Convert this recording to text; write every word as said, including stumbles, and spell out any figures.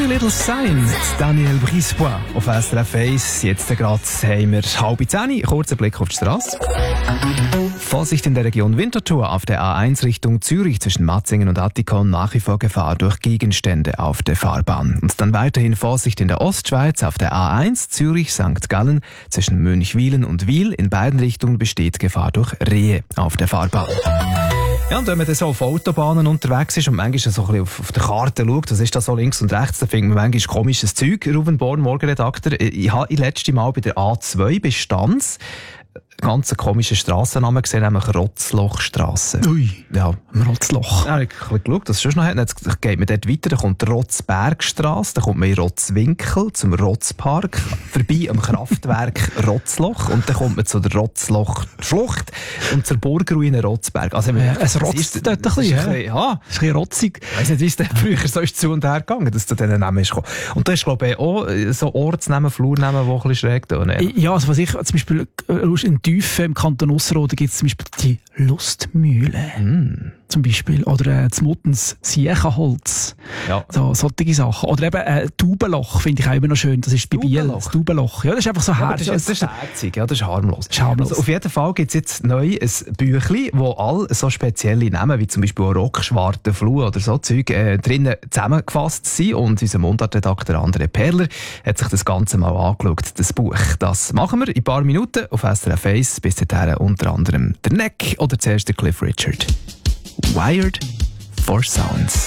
Pretty Little Sign, Daniel Brisebois auf S R F eins. Jetzt gerade haben wir halb zehn, kurzer Blick auf die Straße. Vorsicht in der Region Winterthur auf der A eins Richtung Zürich zwischen Matzingen und Attikon, nach wie vor Gefahr durch Gegenstände auf der Fahrbahn. Und dann weiterhin Vorsicht in der Ostschweiz auf der A eins Zürich Sankt Gallen zwischen Münchwilen und Wil. In beiden Richtungen besteht Gefahr durch Rehe auf der Fahrbahn. Ja, und wenn man dann so auf Autobahnen unterwegs ist und manchmal so ein bisschen auf, auf der Karte schaut, was ist da so links und rechts, dann findet man manchmal komisches Zeug. Ruben Born, Morgenredakteur. Ich habe das letzte Mal bei der A zwei bei Stanz ganz einen komischen Strassennamen gesehen, nämlich Rotzlochstrasse. Ui, ja. Rotzloch. Ja, ich habe geschaut, das ist schon noch hat. Jetzt geht man dort weiter, dann kommt Rotzbergstrasse, dann kommt man in Rotzwinkel zum Rotzpark, vorbei am Kraftwerk Rotzloch und dann kommt man zu der Rotzlochschlucht und zur Burgruine Rotzberg. Also, ja, es rotzt dort ein bisschen, ja. bisschen, ja. Ist ein bisschen rotzig. Ich weiss nicht, wie es denn früher so ist zu und her gegangen, dass zu diesen Namen ist gekommen. Und da ist, glaube ich, auch so Ortsnamen, Flurnamen, die ein bisschen schräg tun. Ja, also was ich zum Beispiel in Tiefen im Kanton Ausserrhoden gibt es zum Beispiel die Lustmühle. Mm. Zum Beispiel. Oder äh, das Muttens Siechenholz. Ja. So, solche Sachen. Oder eben äh, Taubenloch finde ich auch immer noch schön. Das ist bei Biel. Das Taubenloch. Ja, das ist einfach so ja, herzig. Das, das ist herzig, ja, das ist harmlos. Das ist harmlos. Also auf jeden Fall gibt es jetzt neu ein Büchlein, wo all so spezielle Namen, wie zum Beispiel Rockschwartenfluh oder so Zeug, äh, drinnen zusammengefasst sind. Und unser Mundartredakteur André Perler hat sich das Ganze mal angeschaut, das Buch. Das machen wir in ein paar Minuten auf S R F eins. Bis dahin unter anderem der Neck oder zuerst der Cliff Richard. Wired for Sounds.